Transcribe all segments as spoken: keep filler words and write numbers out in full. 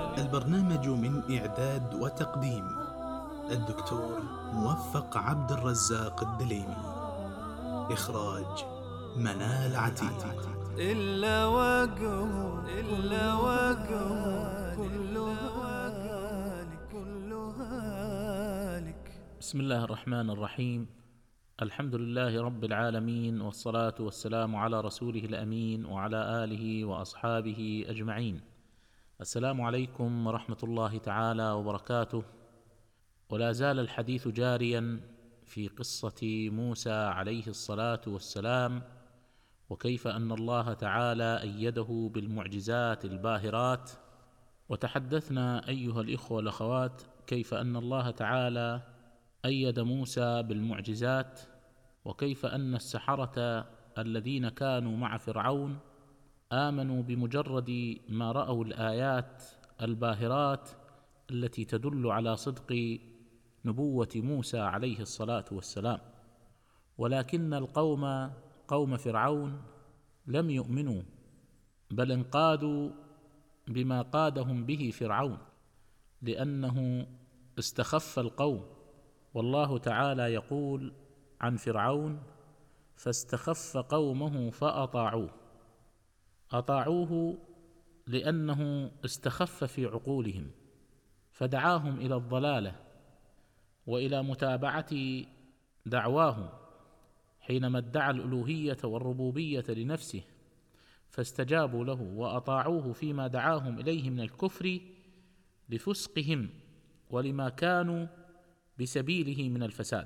البرنامج من إعداد وتقديم الدكتور موفق عبد الرزاق الدليمي. إخراج منال عتيق. إلا وجهه إلا وجهه كلها كلها لك. بسم الله الرحمن الرحيم. الحمد لله رب العالمين، والصلاة والسلام على رسوله الأمين وعلى آله وأصحابه أجمعين. السلام عليكم ورحمة الله تعالى وبركاته. ولا زال الحديث جاريا في قصة موسى عليه الصلاة والسلام، وكيف أن الله تعالى أيده بالمعجزات الباهرات. وتحدثنا أيها الإخوة والأخوات كيف أن الله تعالى أيد موسى بالمعجزات، وكيف أن السحرة الذين كانوا مع فرعون آمنوا بمجرد ما رأوا الآيات الباهرات التي تدل على صدق نبوة موسى عليه الصلاة والسلام. ولكن القوم قوم فرعون لم يؤمنوا، بل انقادوا بما قادهم به فرعون، لأنه استخف القوم. والله تعالى يقول عن فرعون: فاستخف قومه فأطاعوه. أطاعوه لأنه استخف في عقولهم، فدعاهم إلى الضلالة وإلى متابعة دعواه حينما ادعى الألوهية والربوبية لنفسه، فاستجابوا له وأطاعوه فيما دعاهم إليه من الكفر لفسقهم ولما كانوا بسبيله من الفساد.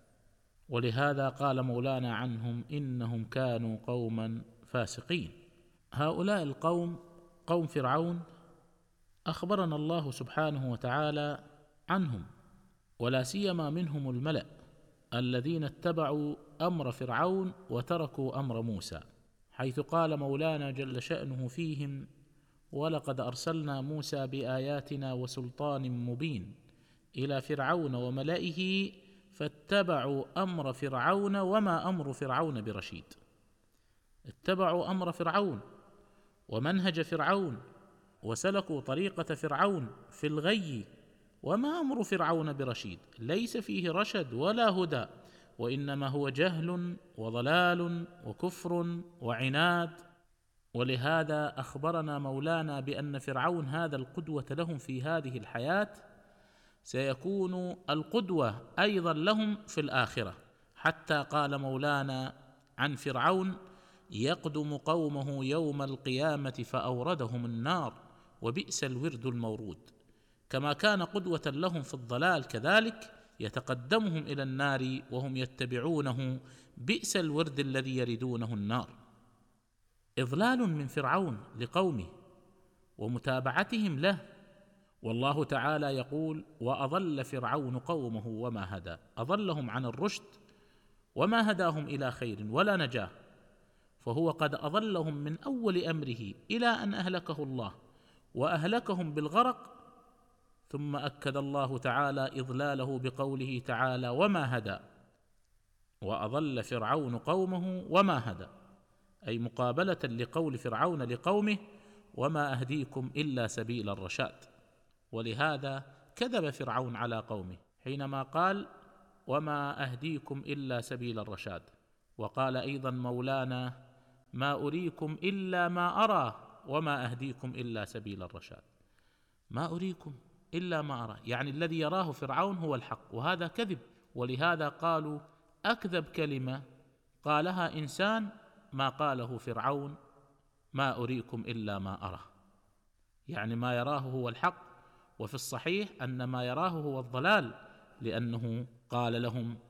ولهذا قال مولانا عنهم: إنهم كانوا قوما فاسقين. هؤلاء القوم قوم فرعون أخبرنا الله سبحانه وتعالى عنهم، ولا سيما منهم الملأ الذين اتبعوا أمر فرعون وتركوا أمر موسى، حيث قال مولانا جل شأنه فيهم: ولقد أرسلنا موسى بآياتنا وسلطان مبين إلى فرعون وملئه فاتبعوا أمر فرعون وما أمر فرعون برشيد. اتبعوا أمر فرعون ومنهج فرعون وسلكوا طريقة فرعون في الغي، وما أمر فرعون برشيد، ليس فيه رشد ولا هدى، وإنما هو جهل وضلال وكفر وعناد. ولهذا أخبرنا مولانا بأن فرعون هذا القدوة لهم في هذه الحياة سيكون القدوة أيضا لهم في الآخرة، حتى قال مولانا عن فرعون: يقدم قومه يوم القيامة فأوردهم النار وبئس الورد المورود. كما كان قدوة لهم في الضلال، كذلك يتقدمهم إلى النار وهم يتبعونه، بئس الورد الذي يردونه النار. إضلال من فرعون لقومه ومتابعتهم له. والله تعالى يقول: وأضل فرعون قومه وما هدى. أضلهم عن الرشد وما هداهم إلى خير ولا نجاه، فهو قد أضلهم من أول أمره إلى أن أهلكه الله، وأهلكهم بالغرق. ثم أكد الله تعالى إضلاله بقوله تعالى: وما هدى. وأضل فرعون قومه وما هدى، أي مقابلة لقول فرعون لقومه: وما أهديكم إلا سبيل الرشاد. ولهذا كذب فرعون على قومه حينما قال: وما أهديكم إلا سبيل الرشاد. وقال أيضا مولانا: ما أريكم إلا ما أرى وما أهديكم إلا سبيل الرشاد. ما أريكم إلا ما أرى، يعني الذي يراه فرعون هو الحق، وهذا كذب. ولهذا قالوا: أكذب كلمة قالها إنسان ما قاله فرعون: ما أريكم إلا ما أرى، يعني ما يراه هو الحق. وفي الصحيح أن ما يراه هو الضلال، لأنه قال لهم: